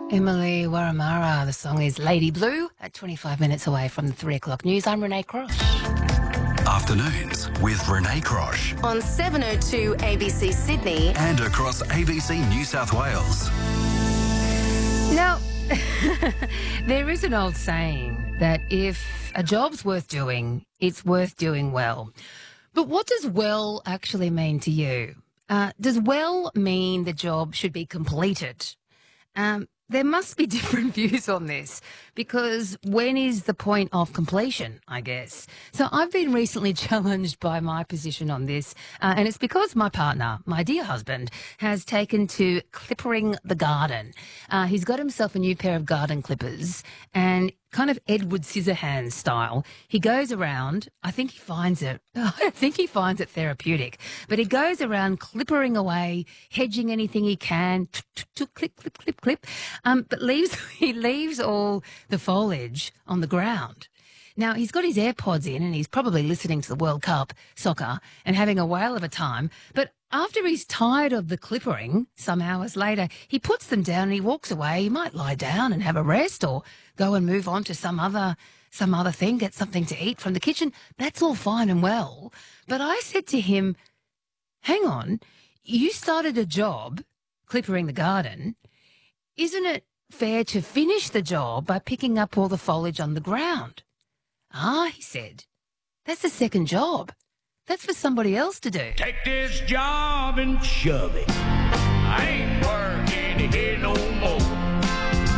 Emily Waramara. The song is Lady Blue at 25 minutes away from the 3 o'clock news. I'm Renee Cross. Afternoons with Renee Crosh. On 702 ABC Sydney. And across ABC New South Wales. Now, there is an old saying that if a job's worth doing, it's worth doing well. But what does well actually mean to you? Does well mean the job should be completed? There must be different views on this because when is the point of completion, I guess? So I've been recently challenged by my position on this, and it's because my partner, my dear husband, has taken to clippering the garden. He's got himself a new pair of garden clippers and kind of Edward Scissorhands style. He goes around, I think he finds it therapeutic, but he goes around clippering away, hedging anything he can, clip, clip, clip, clip, but he leaves all the foliage on the ground. Now, he's got his AirPods in and he's probably listening to the World Cup soccer and having a whale of a time, but after he's tired of the clippering, some hours later, he puts them down and he walks away. He might lie down and have a rest or go and move on to some other thing, get something to eat from the kitchen. That's all fine and well. But I said to him, hang on, you started a job clippering the garden. Isn't it fair to finish the job by picking up all the foliage on the ground? Ah, he said, that's the second job. That's for somebody else to do. Take this job and shove it. I ain't working here no more.